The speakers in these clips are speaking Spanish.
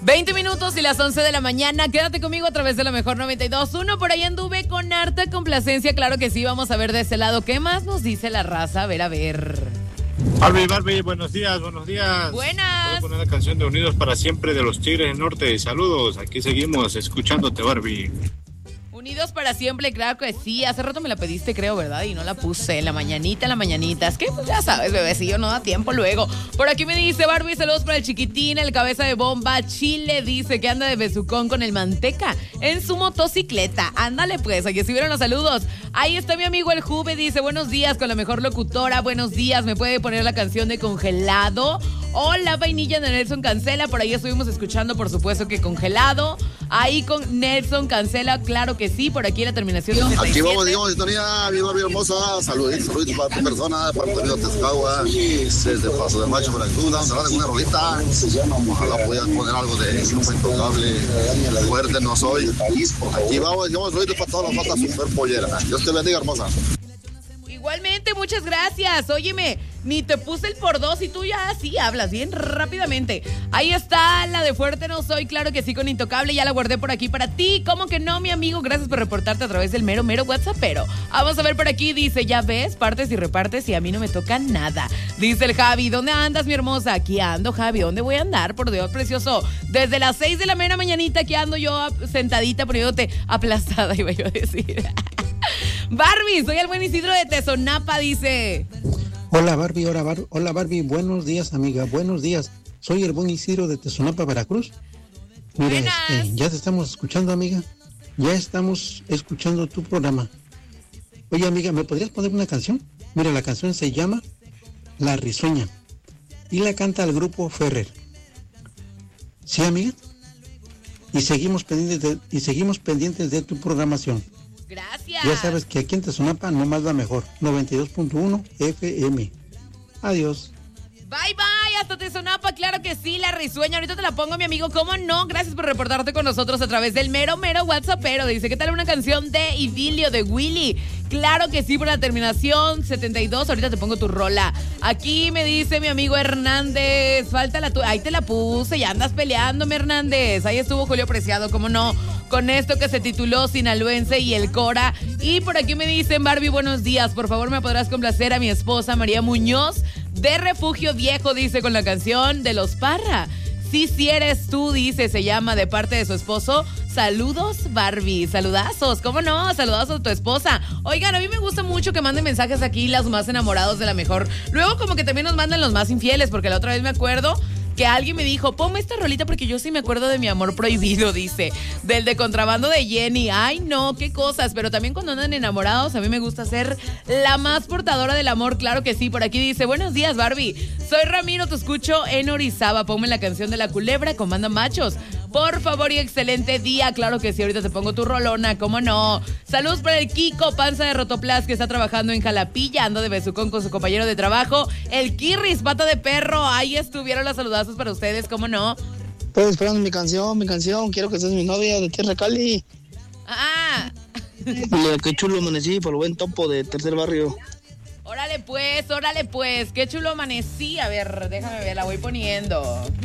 20 minutos y las 11 de la mañana. Quédate conmigo a través de la mejor 92.1. Por ahí anduve con harta complacencia. Claro que sí, vamos a ver de ese lado. ¿Qué más nos dice la raza? A ver. Barbie, buenos días. Buenas. Voy a poner la canción de Unidos para Siempre de los Tigres del Norte. Saludos, aquí seguimos escuchándote, Barbie. Unidos para siempre, claro que sí. Hace rato me la pediste, creo, ¿verdad? Y no la puse en la mañanita. Es que ya sabes, bebecillo, no da tiempo luego. Por aquí me dice Barbie, saludos para el chiquitín, el cabeza de bomba. Chile dice que anda de besucón con el manteca en su motocicleta. Ándale pues, aquí estuvieron los saludos. Ahí está mi amigo el Juve, dice buenos días con la mejor locutora. Buenos días, ¿me puede poner la canción de Congelado? Hola, vainilla de Nelson Cancela. Por ahí estuvimos escuchando, por supuesto que Congelado. Ahí con Nelson Cancela, claro que sí. Por aquí la terminación de 67. Aquí vamos, digamos, historia, mi Barbie hermosa. Saluditos para tu persona, para tu amigo Tezcagua. Desde Paso de Macho, por aquí. Vamos a hablar de una rolita. Ojalá puedan poner algo de Intocable. Fuerte no soy. Aquí vamos, digamos, saluditos para todas las patas super polleras. Dios te bendiga, hermosa. Igualmente, muchas gracias. Óyeme, ni te puse el por dos y tú ya así hablas bien rápidamente. Ahí está la de Fuerte No Soy, claro que sí, con Intocable. Ya la guardé por aquí para ti. ¿Cómo que no, mi amigo? Gracias por reportarte a través del mero WhatsAppero. Vamos a ver por aquí, dice, ya ves, partes y repartes y a mí no me toca nada. Dice el Javi, ¿dónde andas, mi hermosa? Aquí ando, Javi, ¿dónde voy a andar? Por Dios, precioso. Desde las 6 de la mañanita aquí ando yo sentadita poniéndote aplastada, iba yo a decir. Barbie, soy el buen Isidro de Tezonapa, dice. Hola Barbie, buenos días, amiga, buenos días. Soy el buen Isidro de Tezonapa, Veracruz. Mira, ya te estamos escuchando, amiga. Ya estamos escuchando tu programa. Oye, amiga, ¿me podrías poner una canción? Mira, la canción se llama La Risueña y la canta el grupo Ferrer. ¿Sí, amiga? Y seguimos pendientes de tu programación. Gracias. Ya sabes que aquí en Tezonapa no más la mejor. 92.1 FM. Adiós. Bye, hasta Tezonapa, claro que sí, la risueña. Ahorita te la pongo, mi amigo, ¿cómo no? Gracias por reportarte con nosotros a través del mero WhatsAppero. Dice, ¿qué tal una canción de Idilio de Willy? Claro que sí, por la terminación 72. Ahorita te pongo tu rola. Aquí me dice mi amigo Hernández, falta la tuya. Ahí te la puse, ya andas peleándome, Hernández. Ahí estuvo Julio Preciado, ¿cómo no? Con esto que se tituló Sinaloense y el Cora. Y por aquí me dicen, Barbie, buenos días. Por favor, ¿me podrás complacer a mi esposa María Muñoz de Refugio Viejo? Dice, con la canción de Los Parra. Si eres tú, dice, se llama, de parte de su esposo. Saludos, Barbie. Saludazos, ¿cómo no? Saludazos a tu esposa. Oigan, a mí me gusta mucho que manden mensajes aquí las más enamorados de la mejor. Luego como que también nos mandan los más infieles, porque la otra vez me acuerdo que alguien me dijo, ponme esta rolita porque yo sí me acuerdo de Mi Amor Prohibido, dice, del de Contrabando de Jenny. Ay, no, qué cosas, pero también cuando andan enamorados, a mí me gusta ser la más portadora del amor, claro que sí. Por aquí dice, buenos días, Barbie, soy Ramiro, te escucho en Orizaba, ponme la canción de La Culebra con Banda Machos, por favor, y excelente día. Claro que sí, ahorita te pongo tu rolona, cómo no. Saludos para el Kiko, panza de Rotoplas, que está trabajando en Jalapilla, ando de besucón con su compañero de trabajo, el Kirris, pata de perro. Ahí estuvieron los saludazos para ustedes, cómo no. Estoy esperando mi canción, quiero que seas mi novia de Tierra Cali. Ah. Qué chulo amanecí por el buen Topo de Tercer Barrio. Órale pues, qué chulo amanecí. A ver, déjame ver, la voy poniendo.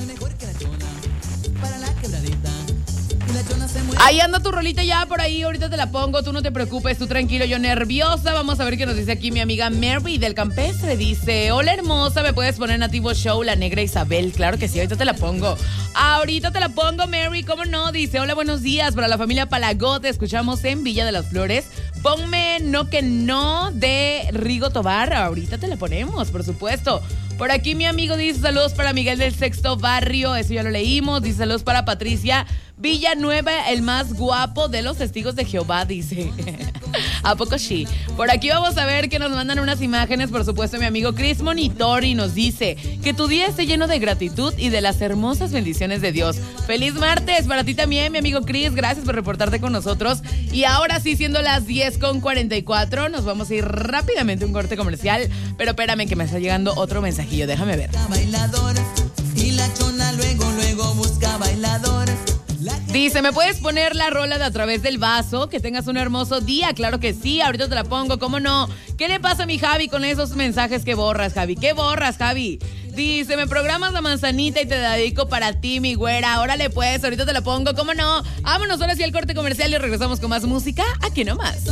Ahí anda tu rolita ya por ahí, ahorita te la pongo, tú no te preocupes, tú tranquilo, yo nerviosa. Vamos a ver qué nos dice aquí mi amiga Mary del Campestre. Dice, hola hermosa, ¿me puedes poner Nativo Show, La Negra Isabel? Claro que sí, ahorita te la pongo. Ahorita te la pongo, Mary, ¿cómo no? Dice, hola, buenos días, para la familia Palagó, te escuchamos en Villa de las Flores. Ponme No Que No de Rigo Tobar. Ahorita te la ponemos, por supuesto. Por aquí mi amigo dice, saludos para Miguel del Sexto Barrio, eso ya lo leímos. Dice, saludos para Patricia Villanueva, el más guapo de los testigos de Jehová, dice. ¿A poco sí? Por aquí vamos a ver que nos mandan unas imágenes, por supuesto, mi amigo Chris Monitori nos dice que tu día esté lleno de gratitud y de las hermosas bendiciones de Dios. ¡Feliz martes! Para ti también, mi amigo Chris, gracias por reportarte con nosotros. Y ahora sí, siendo las 10:44, nos vamos a ir rápidamente a un corte comercial, pero espérame que me está llegando otro mensajillo, déjame ver. Y la chona luego busca bailadores. Dice, ¿me puedes poner la rola de A Través del Vaso? Que tengas un hermoso día. Claro que sí, ahorita te la pongo, ¿cómo no? ¿Qué le pasa a mi Javi con esos mensajes que borras, Javi? ¿Qué borras, Javi? Dice, me programas la manzanita y te dedico para ti, mi güera. Órale pues, ahorita te la pongo, ¿cómo no? Vámonos ahora sí al corte comercial y regresamos con más música. Aquí nomás.